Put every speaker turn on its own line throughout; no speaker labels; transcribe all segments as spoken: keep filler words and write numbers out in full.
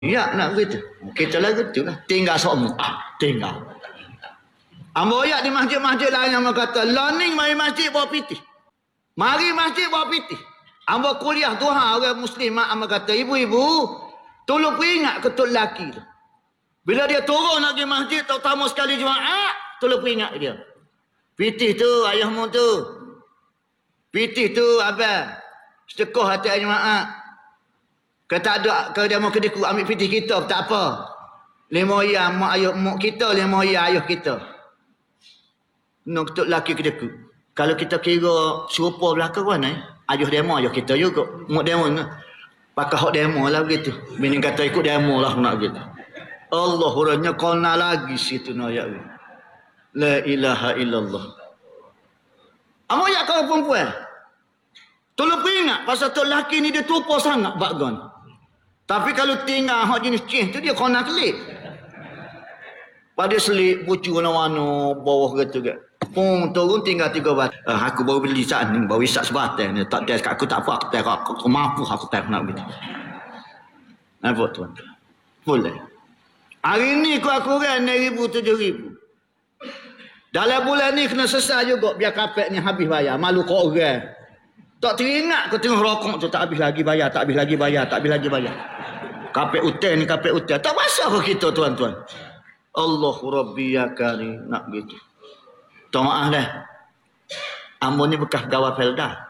Ya, nak begitu. Kita lah gitu lah. Tinggal semua. Ah, tinggal. Ambo ayat di masjid-masjid lain yang kata, learning mari masjid bawa pitih. Mari masjid bawa pitih. Ambo kuliah Tuhan orang Muslim, ambo kata, ibu-ibu, tolong peringat ketuk lelaki tu. Bila dia turun nak pergi masjid, terutama sekali Jumaat, tolong peringat dia. Pitih tu, ayahmu tu. Pitih tu, abang. Sedekah hati Jumaat. Kata ada, kalau dia mau kedekut, ambil pitih kita, tak apa. Lima ayah, mak ayah, mak kita, lima ayah, ayah kita. Nak ketuk lelaki kedekut. Kalau kita kira serupa belakang kan, eh? Ayah demo, ayah kita juga. Mak demo ni. Pakai hak demo lah begitu. Bini kata ikut demo lah nak gitu. Allah orangnya kona lagi situ nak ayat ni. La ilaha illallah. Amu ayat kau perempuan. Tolong peringat pasal tu lelaki ni dia tupa sangat background. Tapi kalau tinggal hak jenis cih tu dia kona kelip. Pada selik bucu warna-warna bawah gitu ke. Pung turun tinggal tiga bat. Uh, aku baru beli saat ni, baru isak sebatang ni. Tak test aku tak apa, aku test aku, aku mampu aku test nak begitu. Nampak tuan? Boleh. Hari ni kurang-kurang enam ribu, tujuh ribu. Dalam bulan ni kena selesai juga biar kapek ni habis bayar. Malu kau orang. Tak teringat kau tengok rokok tu tak habis lagi bayar, tak habis lagi bayar, tak habis lagi bayar. Kapek utai ni, kapek utai. Tak pasal ke kita tuan-tuan? Allahu Rabbi ya Karim. Nak begitu. Tak maaf dah. Ambo ni bekas gawai Felda.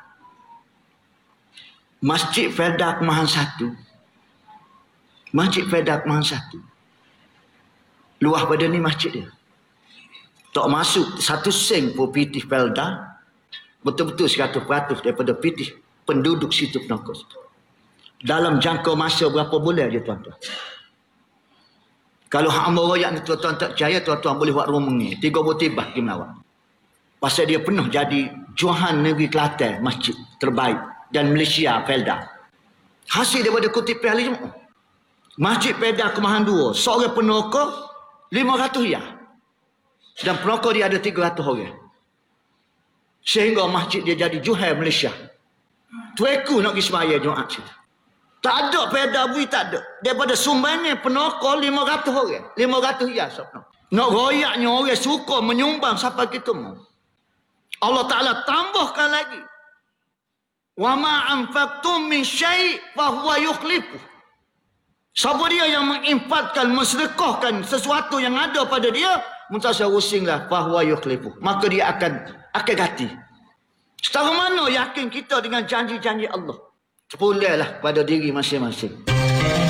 Masjid Felda Kemahan satu. Masjid Felda Kemahan satu. Luah pada ni masjid dia. Tak masuk satu sen pun pitih Felda. Betul-betul seratus peratus daripada pitih penduduk situ Penangkut. Dalam jangka masa berapa bulan je tuan-tuan. Kalau hak ambo royak ni tuan-tuan tak percaya, tuan-tuan boleh buat rumah ni. Tiga botibah di Melawat. Pasal dia penuh jadi Johan Negeri Kelantan, masjid terbaik. Dan Malaysia, Felda. Hasil daripada kutipan ahli Jumaat. Masjid Felda Kemahan dua. Seorang penokor, lima ratus ya. Dan penokor dia ada tiga ratus orang. Sehingga masjid dia jadi Johan Malaysia. Tueku nak pergi semaya Jumaat situ. Tak ada Felda bui, tak ada. Daripada sumbangan penokor lima ratus orang. lima ratus ya. Nak royaknya orang suka menyumbang sampai kita mau. Allah Ta'ala tambahkan lagi. Wa ma anfaqtum min syai' fa huwa yukhlifu. Siapa dia yang menginfakkan, mensedekahkan sesuatu yang ada pada dia, muntasa usinglah fa huwa yukhlifu. Maka dia akan akan ganti. Setara mana yakin kita dengan janji-janji Allah? Sepulihlah pada diri masing-masing.